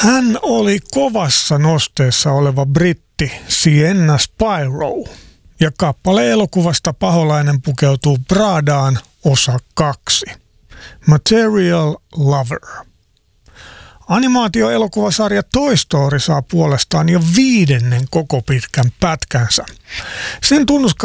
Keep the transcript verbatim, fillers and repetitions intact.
Hän oli kovassa nosteessa oleva britti Sienna Spyro, ja kappale elokuvasta Paholainen pukeutuu Pradaan osa kaksi. Material Lover. Animaatioelokuvasarja Toy Story saa puolestaan jo viidennen koko pitkän pätkänsä. Sen tunnuskausi